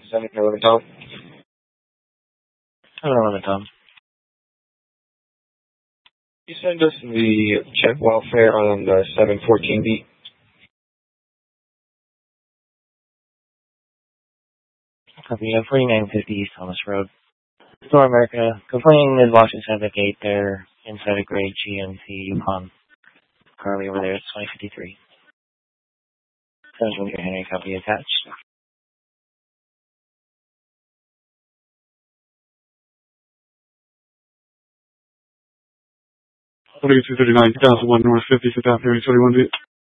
711 Tom. 711 Tom. You send us the check welfare on the 714B. Copy. 4950 East Thomas Road. Store America. Complaining mid-Washington Civic 8 there inside a gray GMC Yukon. Carly over there. It's 2053. Central Henry copy attached. 4239, 2001 North 50th Avenue, 21